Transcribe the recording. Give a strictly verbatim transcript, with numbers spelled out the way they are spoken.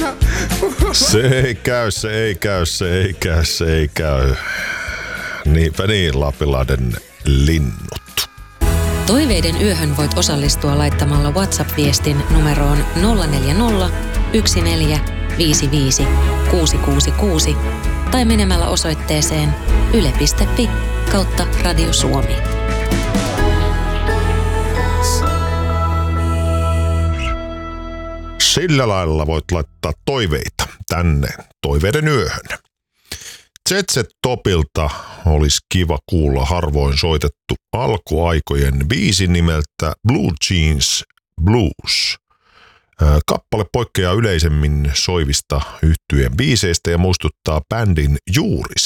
Se ei käy, se ei käy, se ei käy, se ei käy. Niinpä niin, Lapinlahden linnut. Toiveiden yöhön voit osallistua laittamalla WhatsApp-viestin numeroon nolla neljä nolla, yksi neljä, viisi viisi, kuusi kuusi kuusi tai menemällä osoitteeseen yle piste fi kautta Radio Suomi. Sillä lailla voit laittaa toiveita tänne Toiveiden yöhön. Z Z Topilta olisi kiva kuulla harvoin soitettu alkuaikojen biisi nimeltä Blue Jeans Blues. Kappale poikkeaa yleisemmin soivista yhtyeen biiseistä ja muistuttaa bändin juurista.